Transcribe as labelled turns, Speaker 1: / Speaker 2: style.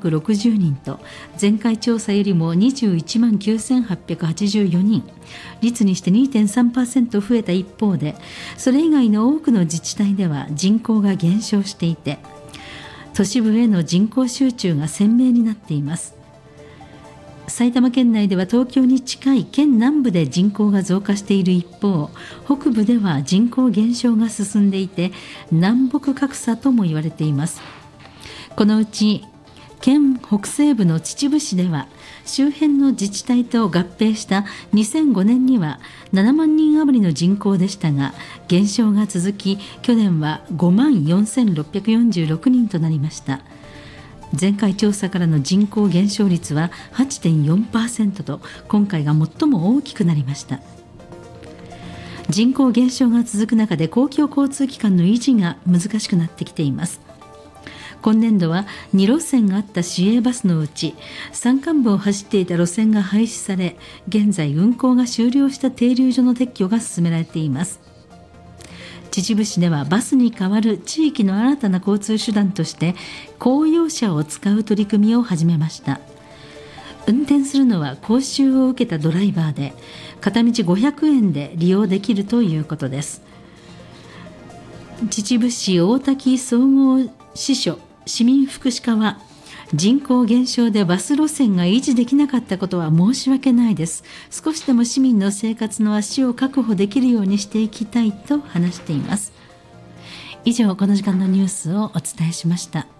Speaker 1: 1260人と、前回調査よりも21万9884人、率にして 2.3% 増えた一方で、それ以外の多くの自治体では人口が減少していて、都市部への人口集中が鮮明になっています。埼玉県内では東京に近い県南部で人口が増加している一方、北部では人口減少が進んでいて、南北格差とも言われています。このうち県北西部の秩父市では、周辺の自治体と合併した2005年には7万人余りの人口でしたが、減少が続き、去年は5万4646人となりました。前回調査からの人口減少率は 8.4% と、今回が最も大きくなりました。人口減少が続く中で、公共交通機関の維持が難しくなってきています。今年度は2路線があった市営バスのうち、山間部を走っていた路線が廃止され、現在運行が終了した停留所の撤去が進められています。秩父市ではバスに代わる地域の新たな交通手段として公用車を使う取り組みを始めました。運転するのは講習を受けたドライバーで、片道500円で利用できるということです。秩父市大滝総合支所市民福祉課は、人口減少でバス路線が維持できなかったことは申し訳ないです。少しでも市民の生活の足を確保できるようにしていきたいと話しています。以上、この時間のニュースをお伝えしました。